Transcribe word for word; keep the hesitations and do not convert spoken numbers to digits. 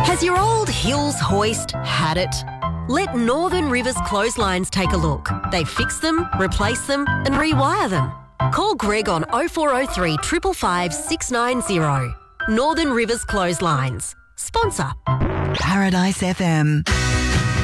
Has your old Hills hoist had it? Let Northern Rivers Clotheslines take a look. They fix them, replace them and rewire them. Call Greg on oh four oh three, five five five, six nine zero. Northern Rivers Clotheslines. Sponsor. Paradise F M.